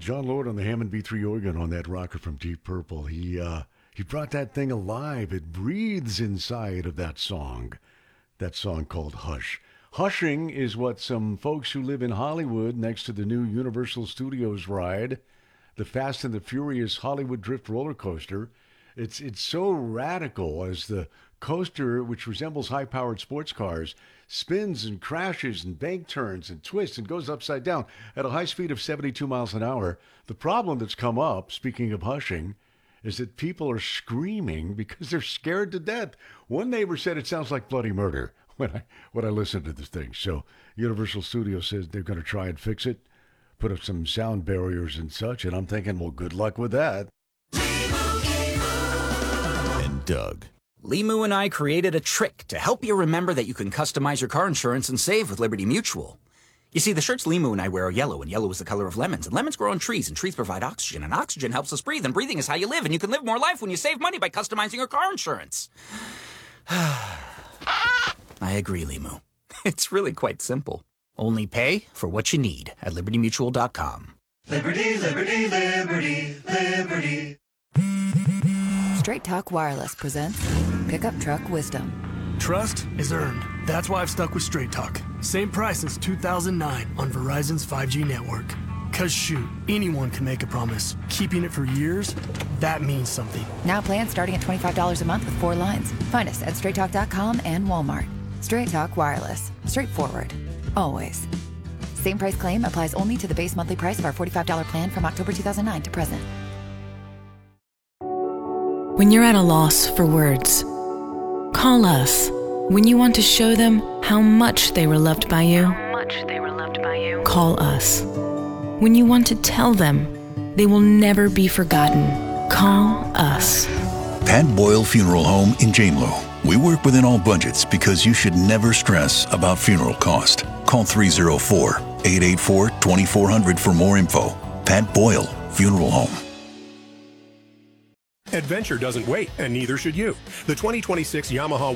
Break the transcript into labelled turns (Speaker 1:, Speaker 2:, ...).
Speaker 1: John Lord on the Hammond B3 organ on that rocker from Deep Purple. He brought that thing alive. It breathes inside of that song called Hush. Hushing is what some folks who live in Hollywood next to the new Universal Studios ride, the Fast and the Furious Hollywood Drift roller coaster. It's so radical as the coaster, which resembles high-powered sports cars, spins and crashes and bank turns and twists and goes upside down at a high speed of 72 miles an hour. The problem that's come up, speaking of hushing, is that people are screaming because they're scared to death. One neighbor said it sounds like bloody murder when I listened to this thing. So Universal Studios says they're going to try and fix it, put up some sound barriers and such, and I'm thinking, well, good luck with that.
Speaker 2: And Doug.
Speaker 3: Limu and I created a trick to help you remember that you can customize your car insurance and save with Liberty Mutual. You see, the shirts Limu and I wear are yellow, and yellow is the color of lemons, and lemons grow on trees, and trees provide oxygen, and oxygen helps us breathe, and breathing is how you live, and you can live more life when you save money by customizing your car insurance. I agree, Limu. It's really quite simple. Only pay for what you need at LibertyMutual.com.
Speaker 4: Liberty, liberty, liberty, liberty.
Speaker 5: Straight Talk Wireless presents Pickup Truck Wisdom.
Speaker 6: Trust is earned. That's why I've stuck with Straight Talk. Same price since 2009 on Verizon's 5G network. Cause shoot, anyone can make a promise. Keeping it for years, that means something.
Speaker 5: Now plans starting at $25 a month with 4 lines. Find us at straighttalk.com and Walmart. Straight Talk Wireless. Straightforward. Always. Same price claim applies only to the base monthly price of our $45 plan from October 2009 to present.
Speaker 7: When you're at a loss for words, call us. When you want to show them how much they were loved by you, call us. When you want to tell them they will never be forgotten, call us.
Speaker 8: Pat Boyle Funeral Home in Janelow. We work within all budgets because you should never stress about funeral cost. Call 304-884-2400 for more info. Pat Boyle Funeral Home.
Speaker 9: Adventure doesn't wait, and neither should you. The 2026 Yamaha